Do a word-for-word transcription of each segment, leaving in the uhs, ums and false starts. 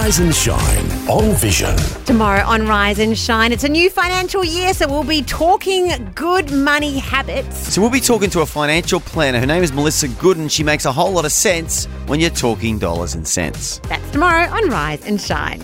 Rise and Shine on Vision. Tomorrow on Rise and Shine, it's a new financial year, so we'll be talking good money habits. So we'll be talking to a financial planner. Her name is Melissa Gooden. She makes a whole lot of sense when you're talking dollars and cents. That's tomorrow on Rise and Shine.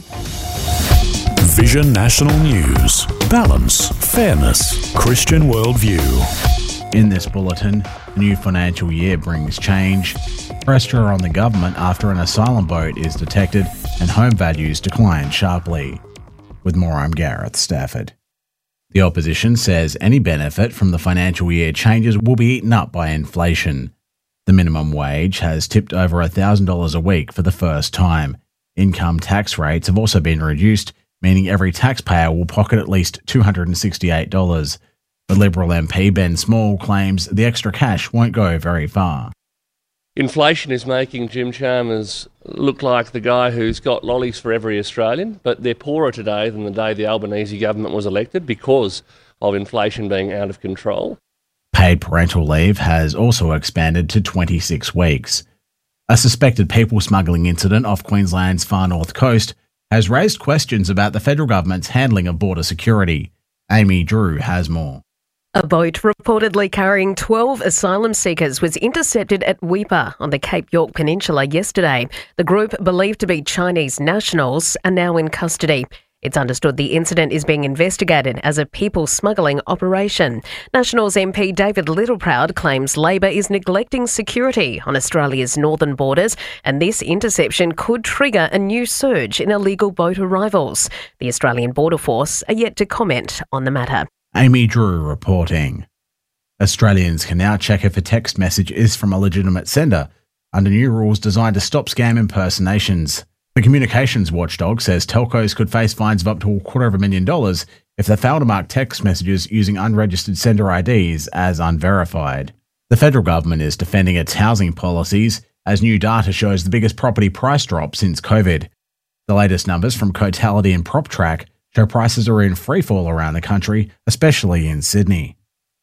Vision National News. Balance, fairness, Christian worldview. In this bulletin, the new financial year brings change, pressure on the government after an asylum boat is detected, and home values decline sharply. With more, I'm Gareth Stafford. The opposition says any benefit from the financial year changes will be eaten up by inflation. The minimum wage has tipped over one thousand dollars a week for the first time. Income tax rates have also been reduced, meaning every taxpayer will pocket at least two hundred sixty-eight dollars. But Liberal M P Ben Small claims the extra cash won't go very far. Inflation is making Jim Chalmers look like the guy who's got lollies for every Australian, but they're poorer today than the day the Albanese government was elected because of inflation being out of control. Paid parental leave has also expanded to twenty-six weeks. A suspected people smuggling incident off Queensland's far north coast has raised questions about the federal government's handling of border security. Amy Drew has more. A boat reportedly carrying twelve asylum seekers was intercepted at Weipa on the Cape York Peninsula yesterday. The group, believed to be Chinese nationals, are now in custody. It's understood the incident is being investigated as a people smuggling operation. Nationals M P David Littleproud claims Labor is neglecting security on Australia's northern borders, and this interception could trigger a new surge in illegal boat arrivals. The Australian Border Force are yet to comment on the matter. Amy Drew reporting. Australians can now check if a text message is from a legitimate sender under new rules designed to stop scam impersonations. The communications watchdog says telcos could face fines of up to a quarter of a million dollars if they fail to mark text messages using unregistered sender I Ds as unverified. The federal government is defending its housing policies as new data shows the biggest property price drop since COVID. The latest numbers from Cotality and PropTrack show prices are in freefall around the country, especially in Sydney.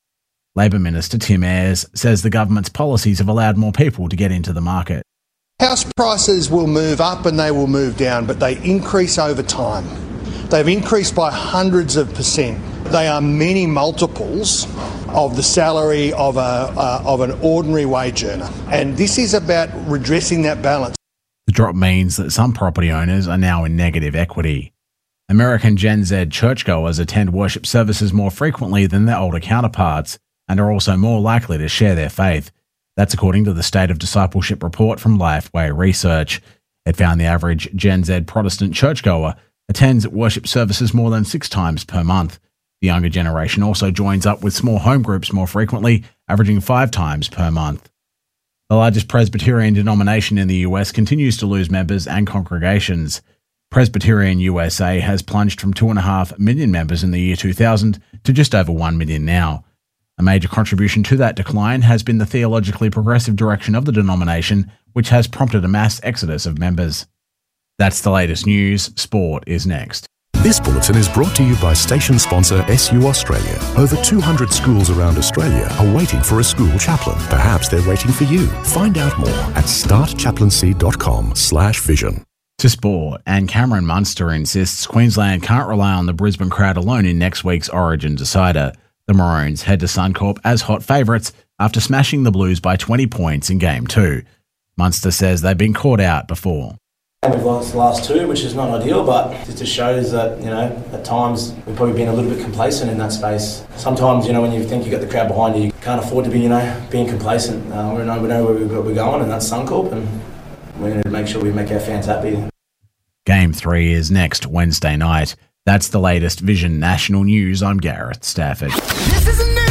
Labor Minister Tim Ayres says the government's policies have allowed more people to get into the market. House prices will move up and they will move down, but they increase over time. They've increased by hundreds of percent. They are many multiples of the salary of, a, uh, of an ordinary wage earner. And this is about redressing that balance. The drop means that some property owners are now in negative equity. American Gen Z churchgoers attend worship services more frequently than their older counterparts and are also more likely to share their faith. That's according to the State of Discipleship report from Lifeway Research. It found the average Gen Z Protestant churchgoer attends worship services more than six times per month. The younger generation also joins up with small home groups more frequently, averaging five times per month. The largest Presbyterian denomination in the U S continues to lose members and congregations. Presbyterian U S A has plunged from two point five million members in the year two thousand to just over one million now. A major contribution to that decline has been the theologically progressive direction of the denomination, which has prompted a mass exodus of members. That's the latest news. Sport is next. This bulletin is brought to you by station sponsor S U Australia. Over two hundred schools around Australia are waiting for a school chaplain. Perhaps they're waiting for you. Find out more at startchaplaincy.com slash vision. To sport, and Cameron Munster insists Queensland can't rely on the Brisbane crowd alone in next week's Origin decider. The Maroons head to Suncorp as hot favourites after smashing the Blues by twenty points in Game two. Munster says they've been caught out before. We've lost the last two, which is not ideal, but it just shows that, you know, at times we've probably been a little bit complacent in that space. Sometimes, you know, when you think you've got the crowd behind you, you can't afford to be, you know, being complacent. Uh, we know, we know where we're going, and that's Suncorp, and we need to make sure we make our fans happy. Game three is next Wednesday night. That's the latest Vision National News. I'm Gareth Stafford. This is a new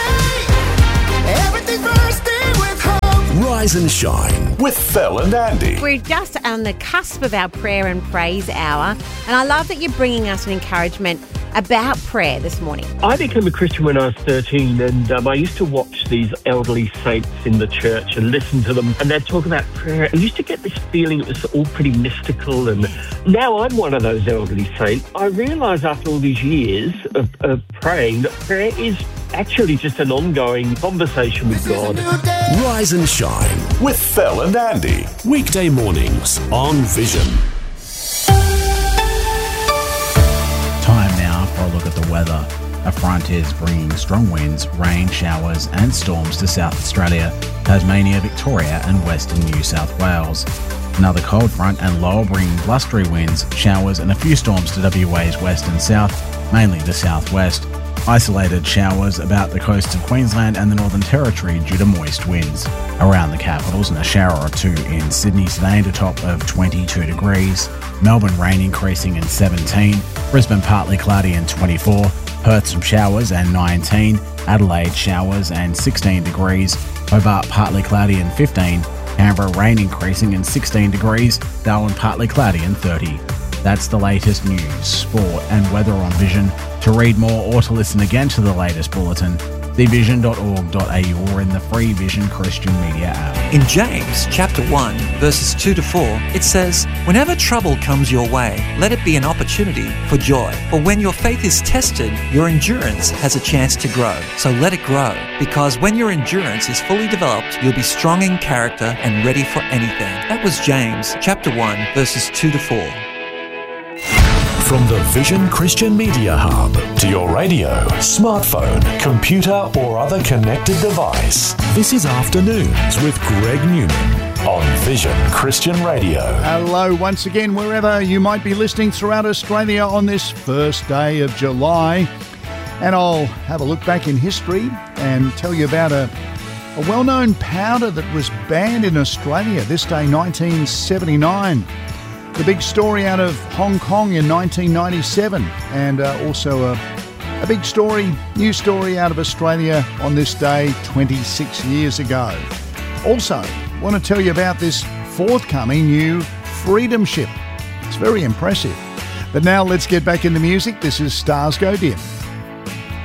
day. Everything's bursting with hope. Rise and Shine with Phil and Andy. We're just on the cusp of our prayer and praise hour, and I love that you're bringing us an encouragement about prayer this morning. I became a Christian when I was thirteen, and um, I used to watch these elderly saints in the church and listen to them, and they'd talk about prayer. I used to get this feeling it was all pretty mystical, and now I'm one of those elderly saints. I realise after all these years of, of praying that prayer is actually just an ongoing conversation with God. Rise and Shine with Phil and Andy. Weekday mornings on Vision. the weather. A front is bringing strong winds, rain, showers and storms to South Australia, Tasmania, Victoria and western New South Wales. Another cold front and lower bringing blustery winds, showers and a few storms to W A's west and south, mainly the southwest. Isolated showers about the coasts of Queensland and the Northern Territory due to moist winds. Around the capitals and a shower or two in Sydney today at a top of twenty-two degrees. Melbourne rain increasing in seventeen. Brisbane partly cloudy and twenty-four. Perth some showers and nineteen. Adelaide showers and sixteen degrees. Hobart partly cloudy and fifteen. Canberra rain increasing in sixteen degrees. Darwin partly cloudy and thirty. That's the latest news, sport and weather on Vision. To read more or to listen again to the latest bulletin, see vision dot org dot a u or in the free Vision Christian Media app. In James chapter one, verses two to four, it says, "Whenever trouble comes your way, let it be an opportunity for joy. For when your faith is tested, your endurance has a chance to grow. So let it grow, because when your endurance is fully developed, you'll be strong in character and ready for anything." That was James chapter one, verses two to four. From the Vision Christian Media Hub to your radio, smartphone, computer or other connected device. This is Afternoons with Greg Newman on Vision Christian Radio. Hello once again, wherever you might be listening throughout Australia on this first day of July. And I'll have a look back in history and tell you about a, a well-known powder that was banned in Australia this day, nineteen seventy-nine. The big story out of Hong Kong in nineteen ninety-seven, and uh, also a, a big story, news story out of Australia on this day twenty-six years ago. Also, want to tell you about this forthcoming new Freedom Ship. It's very impressive. But now let's get back into music. This is Stars Go Dim.